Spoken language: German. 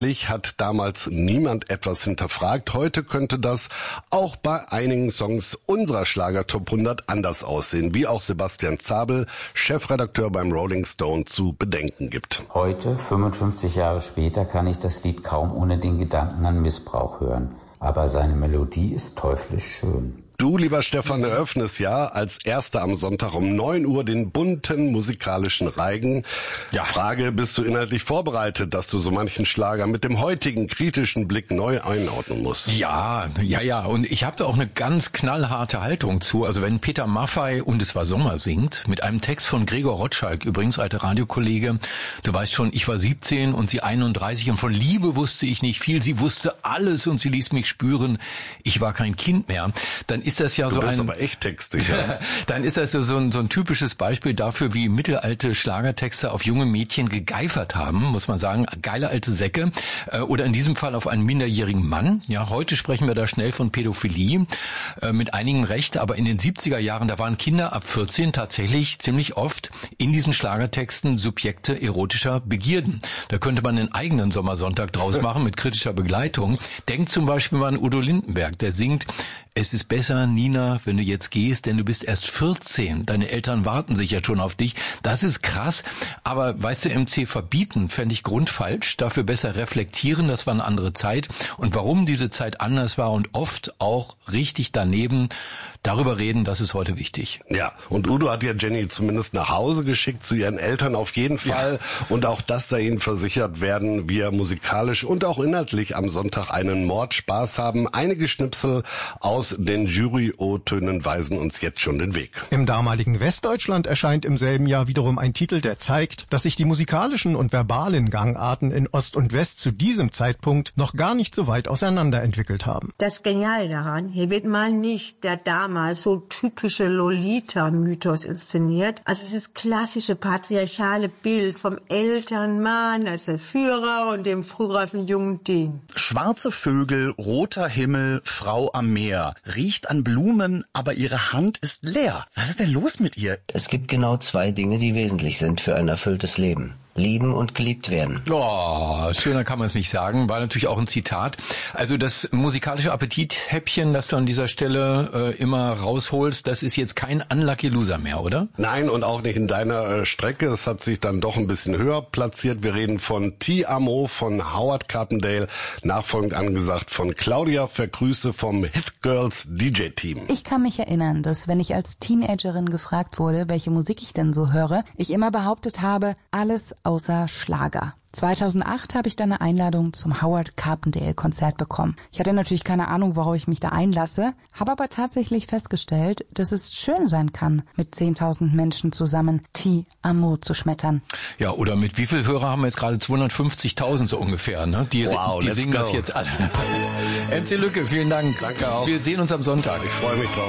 Hat damals niemand etwas hinterfragt. Heute könnte das auch bei einigen Songs unserer Schlager-Top 100 anders aussehen, wie auch Sebastian Zabel, Chefredakteur beim Rolling Stone, zu bedenken gibt. Heute, 55 Jahre später, kann ich das Lied kaum ohne den Gedanken an Missbrauch hören. Aber seine Melodie ist teuflisch schön. Du, lieber Stefan, eröffnest ja als Erster am Sonntag um 9 Uhr den bunten musikalischen Reigen. Ja. Frage, bist du inhaltlich vorbereitet, dass du so manchen Schlager mit dem heutigen kritischen Blick neu einordnen musst? Ja. Und ich habe da auch eine ganz knallharte Haltung zu. Also wenn Peter Maffay Und es war Sommer singt, mit einem Text von Gregor Rotschalk, übrigens alter Radiokollege, du weißt schon, ich war 17 und sie 31 und von Liebe wusste ich nicht viel. Sie wusste alles und sie ließ mich spüren, ich war kein Kind mehr. Dann ist das ja du bist aber echt textig, ja. Dann ist das so ein typisches Beispiel dafür, wie mittelalte Schlagertexte auf junge Mädchen gegeifert haben, muss man sagen. Geile alte Säcke. Oder in diesem Fall auf einen minderjährigen Mann. Ja, heute sprechen wir da schnell von Pädophilie, mit einigem Recht. Aber in den 70er Jahren, da waren Kinder ab 14 tatsächlich ziemlich oft in diesen Schlagertexten Subjekte erotischer Begierden. Da könnte man einen eigenen Sommersonntag draus machen mit kritischer Begleitung. Denkt zum Beispiel mal an Udo Lindenberg, der singt: Es ist besser, Nina, wenn du jetzt gehst, denn du bist erst 14. Deine Eltern warten sicher schon auf dich. Das ist krass. Aber weißt du, MC verbieten fände ich grundfalsch. Dafür besser reflektieren, das war eine andere Zeit. Und warum diese Zeit anders war und oft auch richtig daneben, darüber reden, das ist heute wichtig. Ja, und Udo hat ja Jenny zumindest nach Hause geschickt, zu ihren Eltern auf jeden Fall. Ja. Und auch das sei ihnen versichert, werden wir musikalisch und auch inhaltlich am Sonntag einen Mordspaß haben. Einige Schnipsel aus den Jury-O-Tönen weisen uns jetzt schon den Weg. Im damaligen Westdeutschland erscheint im selben Jahr wiederum ein Titel, der zeigt, dass sich die musikalischen und verbalen Gangarten in Ost und West zu diesem Zeitpunkt noch gar nicht so weit auseinanderentwickelt haben. Das Geniale daran, hier wird mal nicht der damals so typische Lolita-Mythos inszeniert. Also es ist klassische patriarchale Bild vom Elternmann als der Führer und dem frühreifen jungen Ding. Schwarze Vögel, roter Himmel, Frau am Meer. Riecht an Blumen, aber ihre Hand ist leer. Was ist denn los mit ihr? Es gibt genau 2 Dinge, die wesentlich sind für ein erfülltes Leben: lieben und geliebt werden. Oh, schöner kann man es nicht sagen. War natürlich auch ein Zitat. Also das musikalische Appetithäppchen, das du an dieser Stelle immer rausholst, das ist jetzt kein Unlucky Loser mehr, oder? Nein, und auch nicht in deiner Strecke. Es hat sich dann doch ein bisschen höher platziert. Wir reden von Ti Amo von Howard Carpendale, nachfolgend angesagt von Claudia Vergrüße vom Hit Girls DJ-Team. Ich kann mich erinnern, dass wenn ich als Teenagerin gefragt wurde, welche Musik ich denn so höre, ich immer behauptet habe, alles außer Schlager. 2008 habe ich dann eine Einladung zum Howard Carpendale Konzert bekommen. Ich hatte natürlich keine Ahnung, worauf ich mich da einlasse, habe aber tatsächlich festgestellt, dass es schön sein kann, mit 10.000 Menschen zusammen Ti Amo zu schmettern. Ja, oder mit wie viel Hörer haben wir jetzt gerade? 250.000 so ungefähr, ne? Die singen das jetzt alle. MC Lücke, vielen Dank. Danke auch. Wir sehen uns am Sonntag. Ich freue mich drauf.